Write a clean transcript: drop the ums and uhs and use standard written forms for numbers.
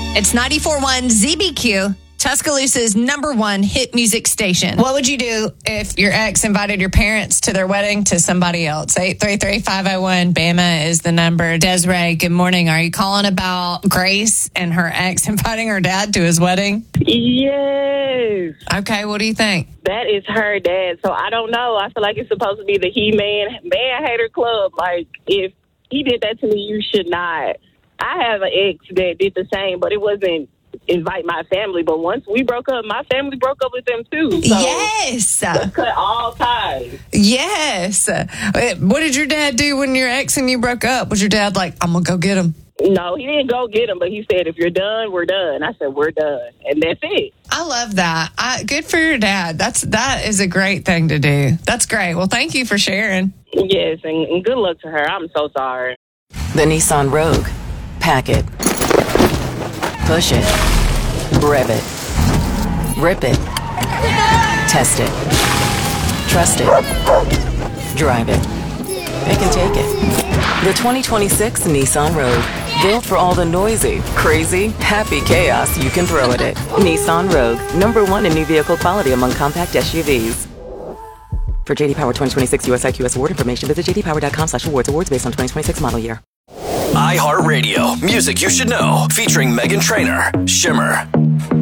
It's 94.1 ZBQ, Tuscaloosa's #1 hit music station. What would you do if your ex invited your parents to their wedding to somebody else? 833-501 BAMA is the number. Desiree, good morning. Are you calling about Grace and her ex inviting her dad to his wedding? Yes. Okay, what do you think? That is her dad. So I don't know. I feel like it's supposed to be the man hater club. Like, if he did that to me, you should not. I have an ex that did the same, but it wasn't invite my family. But once we broke up, my family broke up with them too. So Yes. let's cut all ties. Yes. What did your dad do when your ex and you broke up? Was your dad like, I'm going to go get him? No, he didn't go get him, but he said, if you're done, we're done. I said, we're done. And that's it. I love that. Good for your dad. That is a great thing to do. That's great. Well, thank you for sharing. Yes, and good luck to her. I'm so sorry. The Nissan Rogue. Pack it. Push it. Rev it. Rip it. Test it. Trust it. Drive it. It can take it. The 2026 Nissan Rogue. Built for all the noisy, crazy, happy chaos you can throw at it. Nissan Rogue. #1 in new vehicle quality among compact SUVs. For JD Power 2026 USIQS award information, visit jdpower.com/awards. Awards based on 2026 model year. iHeartRadio, music you should know, featuring Meghan Trainor, Shimmer.